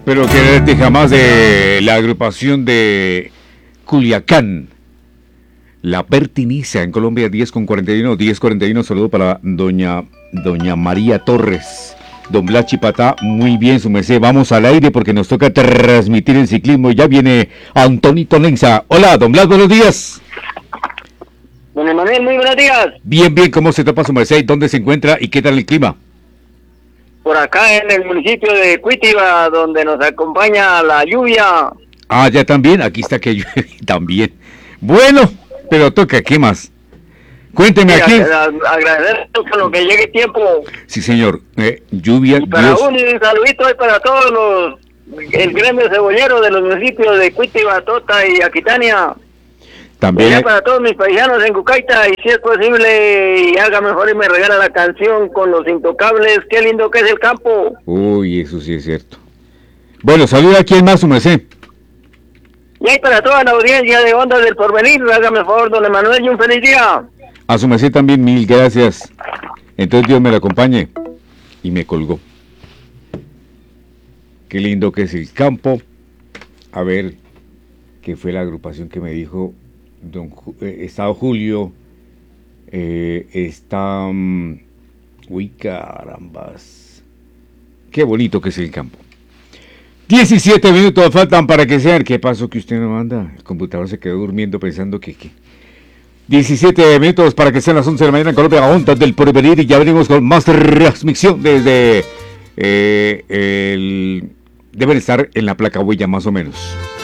espero quererte jamás de la agrupación de Culiacán. La Pertiniza en Colombia, 10:41. Saludo para doña María Torres. Don Blas Chipatá, muy bien, su merced. Vamos al aire porque nos toca transmitir el ciclismo. Ya viene Antonito Lenza. Hola, don Blas, buenos días. Don Emanuel, muy buenos días. Bien, ¿cómo se topa su merced? ¿Dónde se encuentra y qué tal el clima? Por acá en el municipio de Cuitiba, donde nos acompaña la lluvia. Ah, ya también, aquí está que llueve también. Bueno, pero toca, ¿qué más? Cuénteme aquí. Agradecer con lo que llegue tiempo. Sí, señor. Lluvia. Y para un saludito y para todos el gremio cebollero de los municipios de Cuitiba, Tota y Aquitania. También. Y para todos mis paisanos en Cucaita, y si es posible, y haga mejor y me regala la canción con los intocables. Qué lindo que es el campo. Uy, eso sí es cierto. Bueno, saluda a quién más, su merced. Y ahí para toda la audiencia de Ondas del Porvenir, hágame el favor, don Emanuel, y un feliz día. A su merced también, mil gracias. Entonces Dios me lo acompañe. Y me colgó. Qué lindo que es el campo. A ver, ¿qué fue la agrupación que me dijo Estado Julio? Uy, carambas. Qué bonito que es el campo. 17 minutos faltan para que sean. ¿Qué pasó que usted no manda? El computador se quedó durmiendo pensando que... 17 minutos para que sean las 11 de la mañana en Colombia, Ondas del Porvenir, y ya venimos con más transmisión desde deben estar en la placa huella más o menos.